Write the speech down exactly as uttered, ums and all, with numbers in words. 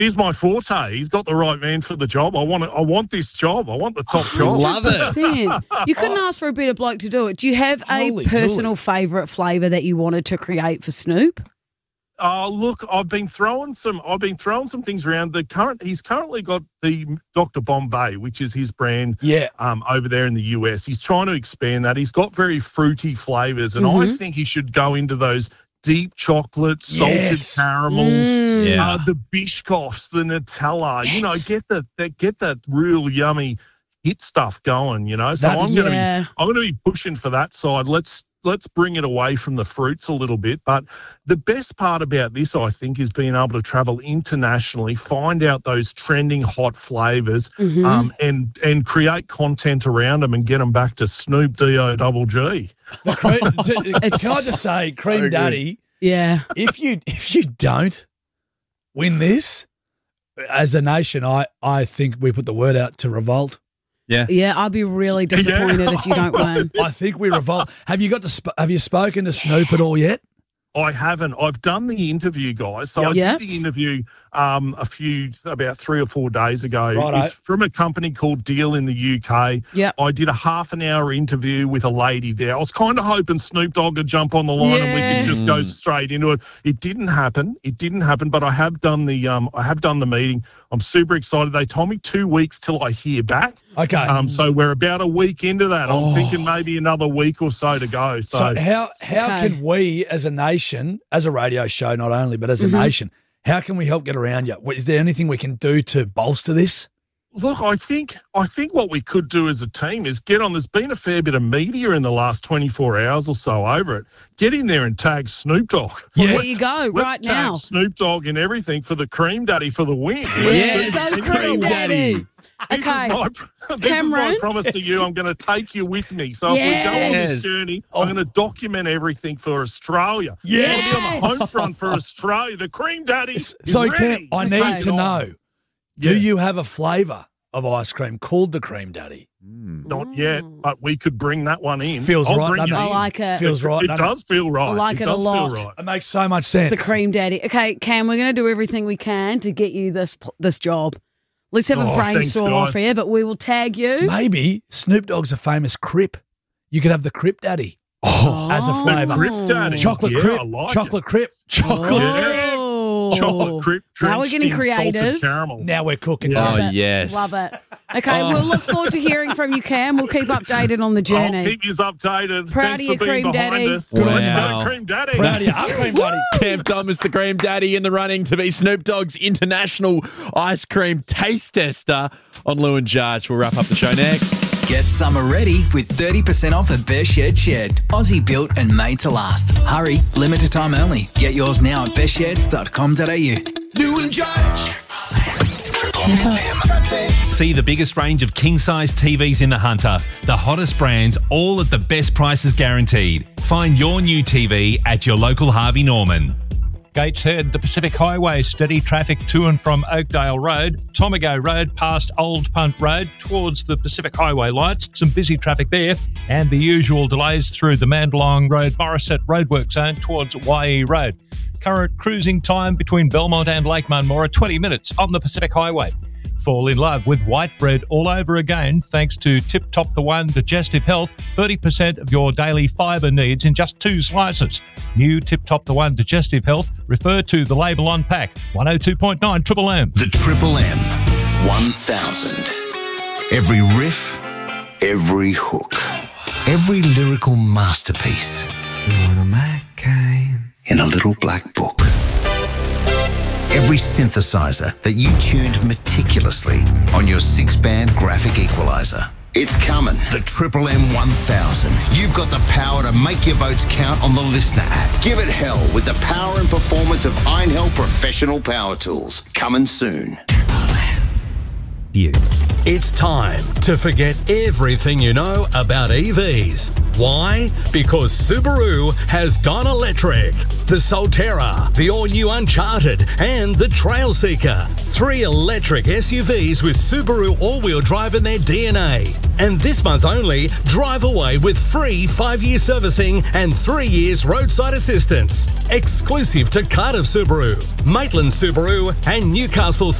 he's my forte. He's got the right man for the job. I want it, I want this job. I want the top job. Love it. You couldn't ask for a better bloke to do it. Do you have a Holy personal favourite flavour that you wanted to create for Snoop? Oh, look, I've been throwing some. I've been throwing some things around. The current, he's currently got the Doctor Bombay, which is his brand. Yeah. Um, over there in the U S, he's trying to expand that. He's got very fruity flavors, and Mm-hmm. I think he should go into those deep chocolate, salted Yes. caramels, Mm. Yeah. uh, the Biscoffs, the Nutella. You know, Yes. get the that get that real yummy hit stuff going. You know, so That's- I'm going to Yeah. be I'm going to be pushing for that side. Let's. Let's bring it away from the fruits a little bit. But the best part about this, I think, is being able to travel internationally, find out those trending hot flavors, Mhm. um, and and create content around them and get them back to Snoop D O double G. The cream, t- It's can I just say, so Cream good. Daddy, Yeah. if you if you don't win this, as a nation, I, I think we put the word out to revolt. Yeah. Yeah, I'd be really disappointed Yeah. if you don't win. I think we revolt. Have you got to? Sp- have you spoken to Snoop at all yet? I haven't. I've done the interview, guys. So I Yep. did the interview um, a few, about three or four days ago. Righto. It's from a company called Deal in the U K. Yep. I did a half an hour interview with a lady there. I was kind of hoping Snoop Dogg would jump on the line and we Yeah. could just go straight into it. It didn't happen. It didn't happen. But I have done the um, I have done the meeting. I'm super excited. They told me two weeks till I hear back. Okay. Um, so we're about a week into that. I'm Oh. thinking maybe another week or so to go. So, So how how Okay. can we, as a nation, as a radio show, not only but as a Mm-hmm. nation, how can we help get around you? Is there anything we can do to bolster this? look, I think I think what we could do as a team is get on. There's been a fair bit of media in the last twenty-four hours or so over it. Get in there and tag Snoop Dogg. Yeah. There you go, Let's right tag now. Snoop Dogg and everything for the Cream Daddy for the win. Yes, Let's go do it. Cream Daddy. This, Okay. is my, this Cameron? is my promise to you. I'm going to take you with me. So if we go on Yes. this journey, Oh. I'm going to document everything for Australia. Yes. I'll be on the home front for Australia. The Cream Daddy is So, Cam, ready. I Take need it to on. know: do Yeah. you have a flavour of ice cream called the Cream Daddy? Not yet, but we could bring that one in. Feels I'll right, bring doesn't it it? I in. like it. Feels right. It doesn't does feel right. I like it a does lot. Feel right. It makes so much sense. The Cream Daddy. Okay, Cam, we're going to do everything we can to get you this this job. Let's have a Oh, thanks, brainstorm guys. off here, but we will tag you. Maybe Snoop Dogg's a famous Crip. You could have the Crip Daddy as a Oh. flavour. Crip Daddy. Chocolate Yeah, Crip. I like Chocolate Crip. Chocolate Yeah. Crip. Oh. Chocolate Crip. Now we're drenched getting in creative. salted caramel. Now we're cooking. Oh, Love it. yes. Love it. Okay, we'll look forward to hearing from you, Cam. We'll keep updated on the I'll journey. keep you updated. Proud Thanks of for you, being Cream behind Daddy. us. Good Let's on go, you. Cream Daddy. Proud of you. Up, Cream Daddy. Cam Thomas, the Cream Daddy, in the running to be Snoop Dogg's international ice cream taste tester on Lou and Jarge. We'll wrap up the show next. Get summer ready with thirty percent off at Best Shed Shed. Aussie built and made to last. Hurry, limited time only. Get yours now at best sheds dot com dot a u. Lou and Jarge. See the biggest range of king-size T Vs in the Hunter. The hottest brands, all at the best prices guaranteed. Find your new T V at your local Harvey Norman. Gateshead, the Pacific Highway, steady traffic to and from Oakdale Road, Tomago Road past Old Punt Road towards the Pacific Highway lights. Some busy traffic there, and the usual delays through the Mandalong Road Morisset roadwork zone towards Y E Road. Current cruising time between Belmont and Lake Munmora, twenty minutes on the Pacific Highway. Fall in love with white bread all over again thanks to Tip Top the One Digestive Health. thirty percent of your daily fibre needs in just two slices. New Tip Top the One Digestive Health. Refer to the label on pack. one oh two point nine Triple M. The Triple M one thousand. Every riff, every hook, every lyrical masterpiece in a little black book. Every synthesizer that you tuned meticulously on your six-band graphic equalizer. It's coming. The Triple M one thousand. You've got the power to make your votes count on the Listener app. Give it hell with the power and performance of Einhell Professional Power Tools. Coming soon. you. It's time to forget everything you know about E Vs. Why? Because Subaru has gone electric. The Solterra, the all-new Uncharted, and the Trailseeker. Three electric S U Vs with Subaru all-wheel drive in their D N A. And this month only, drive away with free five-year servicing and three years roadside assistance. Exclusive to Cardiff Subaru, Maitland Subaru, and Newcastle